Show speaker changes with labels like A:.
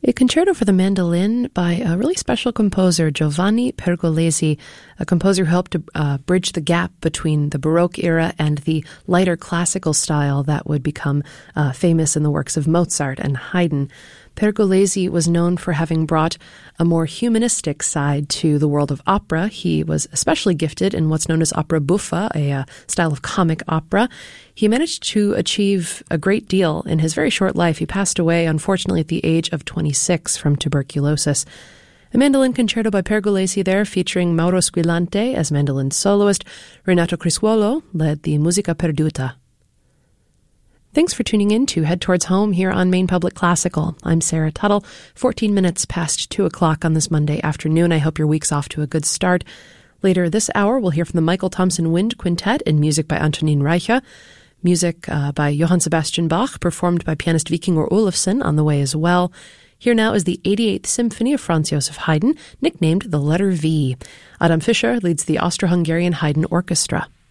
A: A concerto for the mandolin by a really special composer, Giovanni Pergolesi, a composer who helped to bridge the gap between the Baroque era and the lighter classical style that would become famous in the works of Mozart and Haydn. Pergolesi was known for having brought a more humanistic side to the world of opera. He was especially gifted in what's known as opera buffa, a style of comic opera. He managed to achieve a great deal in his very short life. He passed away, unfortunately, at the age of 26 from tuberculosis. A mandolin concerto by Pergolesi there, featuring Mauro Squillante as mandolin soloist. Renato Criscuolo led the Musica Perduta. Thanks for tuning in to Head Towards Home here on Maine Public Classical. I'm Sarah Tuttle, 14 minutes past 2 o'clock on this Monday afternoon. I hope your week's off to a good start. Later this hour, we'll hear from the Michael Thompson Wind Quintet and music by Antonin Reicha. Music by Johann Sebastian Bach, performed by pianist Vikingur Olafsson on the way as well. Here now is the 88th Symphony of Franz Joseph Haydn, nicknamed the Letter V. Adam Fischer leads the Austro-Hungarian Haydn Orchestra.